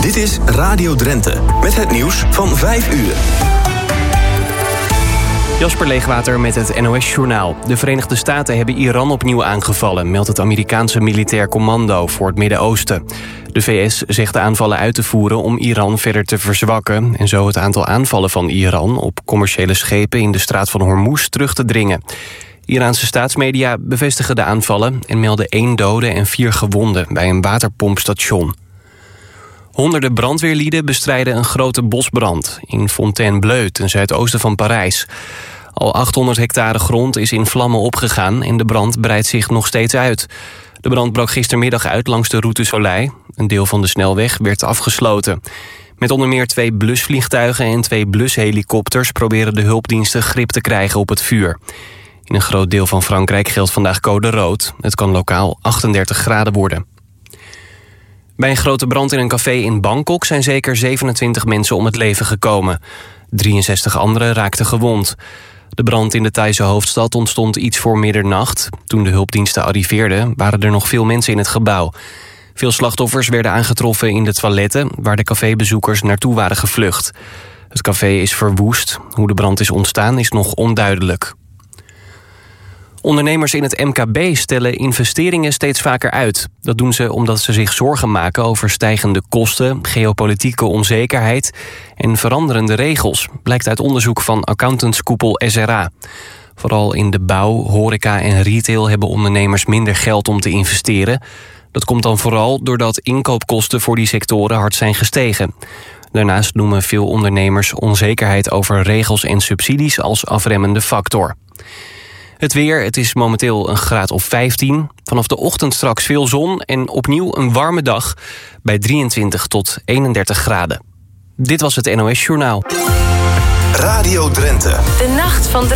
Dit is Radio Drenthe, met het nieuws van 5 uur. Jasper Leegwater met het NOS-journaal. De Verenigde Staten hebben Iran opnieuw aangevallen, meldt het Amerikaanse militair commando voor het Midden-Oosten. De VS zegt de aanvallen uit te voeren om Iran verder te verzwakken en zo het aantal aanvallen van Iran op commerciële schepen in de straat van Hormuz terug te dringen. Iraanse staatsmedia bevestigen de aanvallen en melden 1 dode en 4 gewonden bij een waterpompstation. Honderden brandweerlieden bestrijden een grote bosbrand in Fontainebleau, ten zuidoosten van Parijs. Al 800 hectare grond is in vlammen opgegaan en de brand breidt zich nog steeds uit. De brand brak gistermiddag uit langs de Route Soleil. Een deel van de snelweg werd afgesloten. Met onder meer 2 blusvliegtuigen en 2 blushelikopters proberen de hulpdiensten grip te krijgen op het vuur. In een groot deel van Frankrijk geldt vandaag code rood. Het kan lokaal 38 graden worden. Bij een grote brand in een café in Bangkok zijn zeker 27 mensen om het leven gekomen. 63 anderen raakten gewond. De brand in de Thaise hoofdstad ontstond iets voor middernacht. Toen de hulpdiensten arriveerden waren er nog veel mensen in het gebouw. Veel slachtoffers werden aangetroffen in de toiletten waar de cafébezoekers naartoe waren gevlucht. Het café is verwoest. Hoe de brand is ontstaan is nog onduidelijk. Ondernemers in het MKB stellen investeringen steeds vaker uit. Dat doen ze omdat ze zich zorgen maken over stijgende kosten, geopolitieke onzekerheid en veranderende regels, blijkt uit onderzoek van accountantskoepel SRA. Vooral in de bouw, horeca en retail hebben ondernemers minder geld om te investeren. Dat komt dan vooral doordat inkoopkosten voor die sectoren hard zijn gestegen. Daarnaast noemen veel ondernemers onzekerheid over regels en subsidies als afremmende factor. Het weer, het is momenteel een graad of 15. Vanaf de ochtend straks veel zon en opnieuw een warme dag bij 23 tot 31 graden. Dit was het NOS Journaal. Radio Drenthe. De nacht van Drenthe.